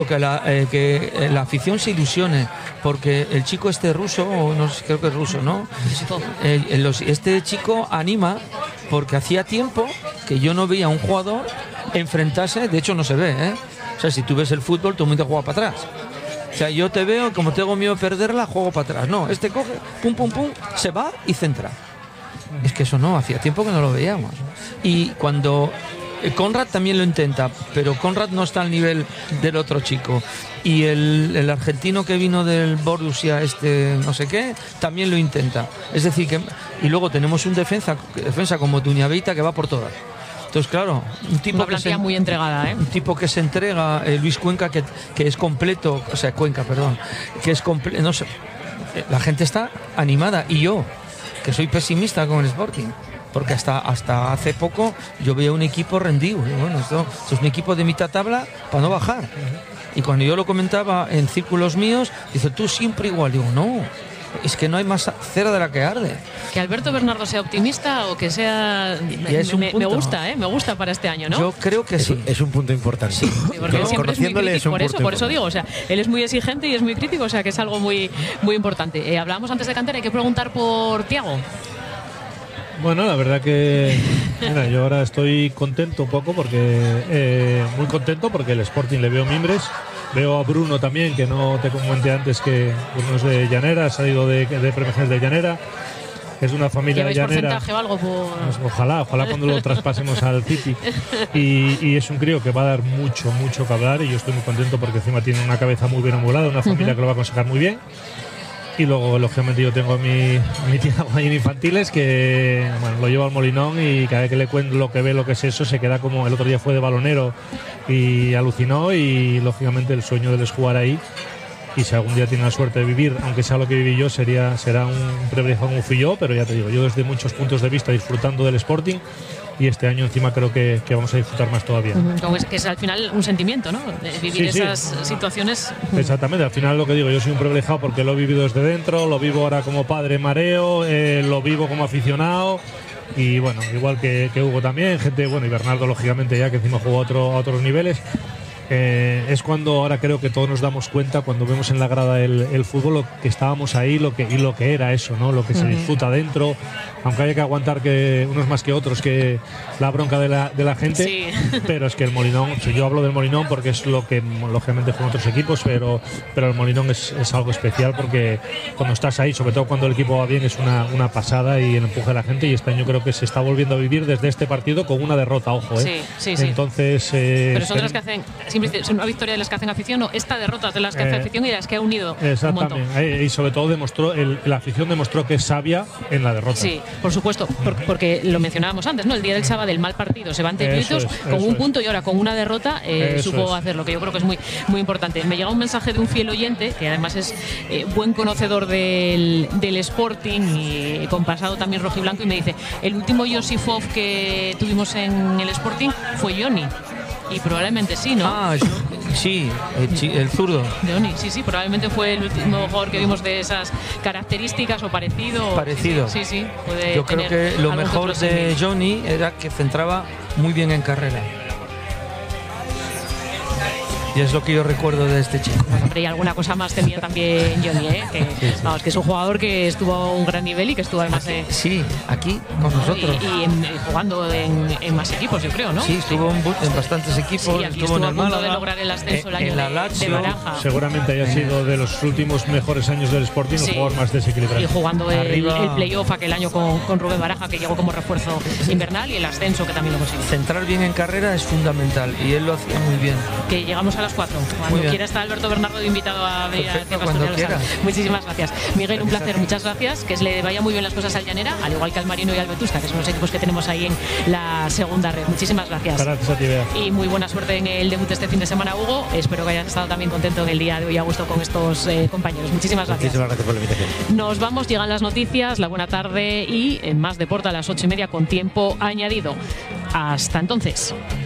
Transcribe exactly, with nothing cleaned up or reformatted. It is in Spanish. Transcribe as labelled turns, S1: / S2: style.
S1: Que la, eh, que la afición se ilusione, porque el chico este ruso, o no sé, creo que es ruso, ¿no? Eh, los, este chico anima, porque hacía tiempo que yo no veía a un jugador enfrentarse, de hecho no se ve, ¿eh? O sea, si tú ves el fútbol, todo el mundo juega para atrás. O sea, yo te veo, como tengo miedo de perderla, juego para atrás. No, este coge, pum, pum, pum, se va y centra. Es que eso no, hacía tiempo que no lo veíamos. Y cuando... Konrad también lo intenta, pero Konrad no está al nivel del otro chico. Y el, el argentino que vino del Borussia, este no sé qué, también lo intenta. Es decir, que y luego tenemos un defensa, defensa como Tuñabeita que va por todas. Entonces, claro, un tipo
S2: Una
S1: que
S2: plantilla
S1: se,
S2: muy entregada, ¿eh?
S1: Un tipo que se entrega, eh, Luis Cuenca, que, que es completo, o sea, Cuenca, perdón, que es completo, no sé, la gente está animada. Y yo, que soy pesimista con el Sporting, porque hasta hasta hace poco yo veía un equipo rendido. Y bueno, esto, esto es un equipo de mitad tabla para no bajar. Y cuando yo lo comentaba en círculos míos, dice, tú siempre igual. Digo, no, es que no hay más cera de la que arde.
S2: Que Alberto Bernardo sea optimista o que sea... Me,
S1: es un
S2: me,
S1: punto,
S2: me gusta, ¿eh? Me gusta para este año, ¿no?
S1: Yo creo que
S3: es,
S1: sí.
S3: Es un punto importante.
S2: Sí, porque él siempre es muy crítico,
S3: es un
S2: por eso,
S3: punto
S2: por eso digo, o sea, él es muy exigente y es muy crítico, o sea, que es algo muy, muy importante. Eh, hablábamos antes de cantera, hay que preguntar por Thiago.
S4: Bueno, la verdad que mira, yo ahora estoy contento un poco porque eh, muy contento porque el Sporting le veo mimbres. Veo a Bruno también, que no te comenté antes que Bruno es de Llanera, ha salido de, de Premiaciones de Llanera. Es una familia
S2: ¿Lleváis
S4: llanera.
S2: porcentaje o algo? Por...
S4: Pues ojalá, ojalá cuando lo traspasemos al City. Y, y es un crío que va a dar mucho, mucho que hablar y yo estoy muy contento porque encima tiene una cabeza muy bien amolada, una familia uh-huh. que lo va a aconsejar muy bien. Y luego, lógicamente, yo tengo mi, mi tienda en infantiles que bueno, lo llevo al Molinón y cada vez que le cuento lo que ve, lo que es eso, se queda como el otro día fue de balonero y alucinó y, lógicamente, el sueño de él es jugar ahí. Y si algún día tiene la suerte de vivir, aunque sea lo que viví yo, sería, será un privilegio como fui yo, pero ya te digo, yo desde muchos puntos de vista disfrutando del Sporting y este año encima creo que, que vamos a disfrutar más todavía.
S2: Uh-huh. Es que es al final un sentimiento, ¿no? De vivir sí, esas sí. situaciones.
S4: Exactamente, al final lo que digo, yo soy un privilegiado porque lo he vivido desde dentro, lo vivo ahora como padre mareo, eh, lo vivo como aficionado. Y bueno, igual que, que Hugo también, gente, bueno, y Bernardo lógicamente ya que encima jugó a, otro, a otros niveles. Eh, es cuando ahora creo que todos nos damos cuenta cuando vemos en la grada el, el fútbol lo que estábamos ahí lo que, y lo que era eso, ¿no? Lo que se disfruta dentro, aunque haya que aguantar que unos más que otros que la bronca de la, de la gente,
S2: sí.
S4: Pero es que el Molinón, yo hablo del Molinón porque es lo que lógicamente juegan otros equipos, pero, pero el Molinón es, es algo especial porque cuando estás ahí, sobre todo cuando el equipo va bien, es una, una pasada y el empuje de la gente y este año creo que se está volviendo a vivir desde este partido con una derrota, ojo, ¿eh?
S2: Sí, sí, sí.
S4: Entonces, eh,
S2: pero son de las que hacen son una victoria de las que hacen afición, no, esta derrota de las que hace
S4: eh,
S2: afición y de las que ha unido
S4: exactamente,
S2: un montón.
S4: Y sobre todo demostró el, la afición demostró que es sabia en la derrota.
S2: Sí, por supuesto, porque, porque lo mencionábamos antes, ¿no? El día del sábado del mal partido se van tiritos
S4: es,
S2: con un
S4: es.
S2: punto y ahora con una derrota eh, supo es. hacer lo que yo creo que es muy, muy importante. Me llega un mensaje de un fiel oyente que además es eh, buen conocedor del, del Sporting y con pasado también rojiblanco y me dice, el último Josifov que tuvimos en el Sporting fue Johnny. Y probablemente sí, ¿no?
S1: Ah, sí, el, el zurdo.
S2: De Oni, sí, sí, probablemente fue el último jugador que vimos de esas características o parecido.
S1: Parecido.
S2: Sí, sí, puede
S1: Yo creo que lo mejor de Johnny era que centraba muy bien en carrera. Y es lo que yo recuerdo de este chico.
S2: Bueno, hombre, y alguna cosa más tenía también Johnny, ¿eh? Que, sí, sí. Vamos, que es un jugador que estuvo a un gran nivel y que estuvo además...
S1: Aquí, eh, sí, aquí con nosotros.
S2: Y, y en, jugando en, en más equipos, yo creo, ¿no?
S1: Sí, estuvo en, en bastantes equipos.
S2: Sí, aquí
S1: estuvo,
S2: estuvo
S1: en
S2: a
S1: el
S2: punto
S1: Málaga,
S2: de lograr el ascenso el año
S1: en la
S2: de,
S1: Lazio,
S2: de Baraja.
S4: Seguramente haya sido de los últimos mejores años del Sporting, sí. El jugador más desequilibrado.
S2: Y jugando el,
S1: Arriba...
S2: el playoff aquel año con, con Rubén Baraja, que llegó como refuerzo invernal, y el ascenso, que también lo consiguió.
S1: Centrar bien en carrera es fundamental, y él lo hacía muy bien.
S2: Que llegamos a las cuatro. Cuando quiera está Alberto Bernardo de invitado a venir a
S1: cuando quiera.
S2: Muchísimas gracias. Miguel, un placer, muchas gracias. Que le vaya muy bien las cosas al Llanera, al igual que al Marino y al Vetusta, que son los equipos que tenemos ahí en la segunda red. Muchísimas gracias.
S4: Gracias a ti, Bea.
S2: Y muy buena suerte en el debut este fin de semana, Hugo. Espero que hayas estado también contento en el día de hoy a gusto con estos eh, compañeros. Muchísimas gracias.
S3: Muchísimas gracias por la invitación.
S2: Nos vamos, llegan las noticias, la buena tarde y en Más Deporte a las ocho y media con tiempo añadido. Hasta entonces.